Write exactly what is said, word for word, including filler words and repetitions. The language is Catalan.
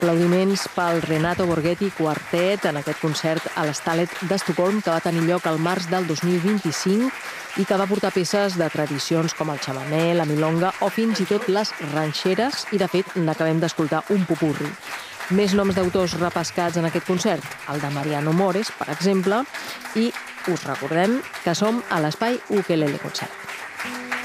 Aplaudiments pel Renato Borghetti Quartet en aquest concert a l'Stallet d'Estocolm que va tenir lloc al març del dos mil vint-i-cinc i que va portar peces de tradicions com el xamaner, la milonga o fins i tot les ranxeres i, de fet, n'acabem d'escoltar un popurri. Més noms d'autors repescats en aquest concert, el de Mariano Mores, per exemple, i us recordem que som a l'Espai Ukelele Concert.